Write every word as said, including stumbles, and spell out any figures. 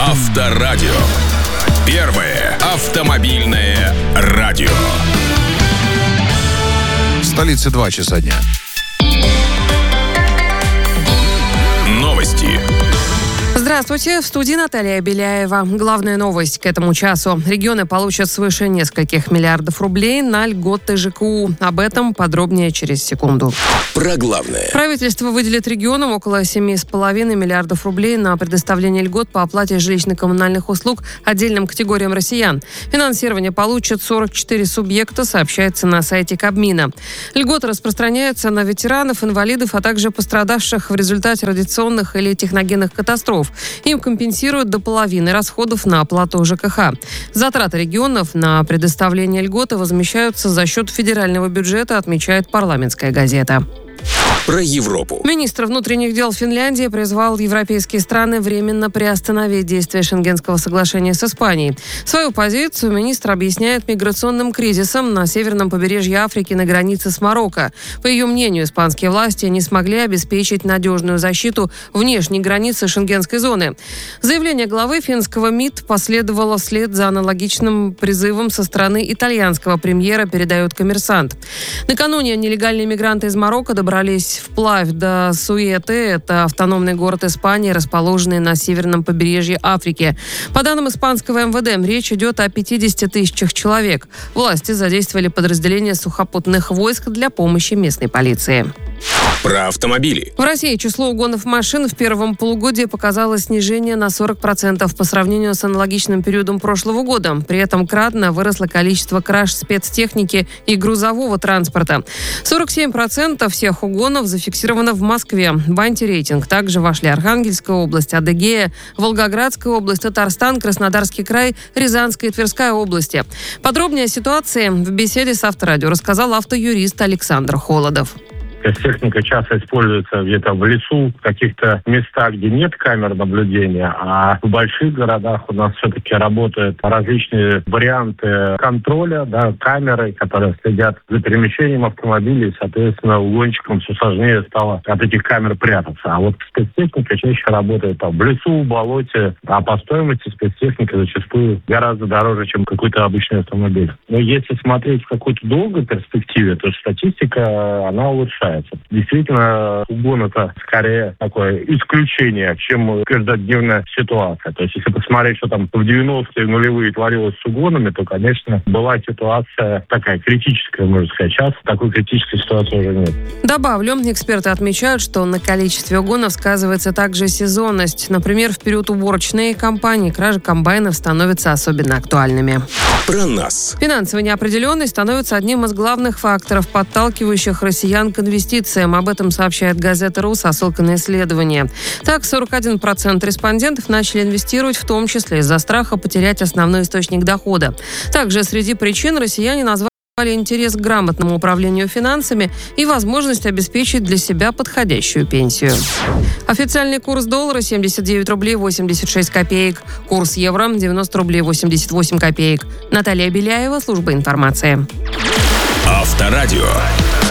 Авторадио. Первое автомобильное радио. В столице два часа дня. Новости. Здравствуйте, в студии Наталья Беляева. Главная новость к этому часу. Регионы получат свыше нескольких миллиардов рублей на льготы ЖКУ. Об этом подробнее через секунду. Про главное. Правительство выделит регионам около семь с половиной миллиардов рублей на предоставление льгот по оплате жилищно-коммунальных услуг отдельным категориям россиян. Финансирование получат сорок четыре субъекта, сообщается на сайте Кабмина. Льготы распространяются на ветеранов, инвалидов, а также пострадавших в результате радиационных или техногенных катастроф. Им компенсируют до половины расходов на оплату ЖКХ. Затраты регионов на предоставление льготы возмещаются за счет федерального бюджета, отмечает «Парламентская газета». Про Европу. Министр внутренних дел Финляндии призвал европейские страны временно приостановить действие Шенгенского соглашения с Испанией. Свою позицию министр объясняет миграционным кризисом на северном побережье Африки на границе с Марокко. По ее мнению, испанские власти не смогли обеспечить надежную защиту внешней границы шенгенской зоны. Заявление главы финского МИД последовало вслед за аналогичным призывом со стороны итальянского премьера, передает «Коммерсант». Накануне нелегальные мигранты из Марокко добрались вплавь до Суэты. Это автономный город Испании, расположенный на северном побережье Африки. По данным испанского эм вэ дэ, речь идет о пятидесяти тысячах человек. Власти задействовали подразделения сухопутных войск для помощи местной полиции. Про автомобили. В России число угонов машин в первом полугодии показало снижение на сорок процентов по сравнению с аналогичным периодом прошлого года. При этом кратно выросло количество краж спецтехники и грузового транспорта. сорок семь процентов всех угонов зафиксировано в Москве. В антирейтинг также вошли Архангельская область, Адыгея, Волгоградская область, Татарстан, Краснодарский край, Рязанская и Тверская области. Подробнее о ситуации в беседе с Авторадио рассказал автоюрист Александр Холодов. Техника часто используется где-то в лесу, в каких-то местах, где нет камер наблюдения, а в больших городах у нас все-таки работают различные варианты контроля, да, камеры, которые следят за перемещением автомобилей, и, соответственно, угонщикам все сложнее стало от этих камер прятаться. А вот спецтехника чаще работает там в лесу, в болоте, а по стоимости спецтехника зачастую гораздо дороже, чем какой-то обычный автомобиль. Но если смотреть в какой-то долгой перспективе, то статистика, она улучшается. Действительно, угон — это скорее такое исключение, чем каждодневная ситуация. То есть, если посмотреть, что там в девяностые, нулевые творилось с угонами, то, конечно, была ситуация такая критическая, можно сказать. Сейчас такой критической ситуации уже нет. Добавлю, эксперты отмечают, что на количестве угонов сказывается также сезонность. Например, в период уборочной кампании кражи комбайнов становятся особенно актуальными. Про нас. Финансовая неопределенность становится одним из главных факторов, подталкивающих россиян к инвестициям. Об этом сообщает газета «РУ» со ссылкой на исследование. Так, сорок один процент респондентов начали инвестировать, в том числе из-за страха потерять основной источник дохода. Также среди причин россияне назвали интерес к грамотному управлению финансами и возможность обеспечить для себя подходящую пенсию. Официальный курс доллара семьдесят девять рублей восемьдесят шесть копеек. Курс евро девяносто рублей восемьдесят восемь копеек. Наталья Беляева, служба информации. Авторадио.